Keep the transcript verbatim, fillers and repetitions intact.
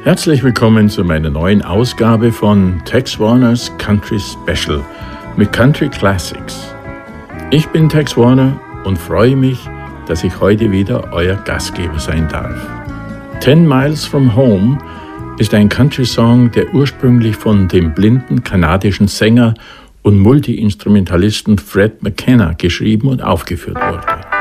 Herzlich willkommen zu meiner neuen Ausgabe von Tex Warners Country Special mit Country Classics. Ich bin Tex Warner und freue mich, dass ich heute wieder euer Gastgeber sein darf. Ten Miles from Home ist ein Country-Song, der ursprünglich von dem blinden kanadischen Sänger und Multi-Instrumentalisten Fred McKenna geschrieben und aufgeführt wurde.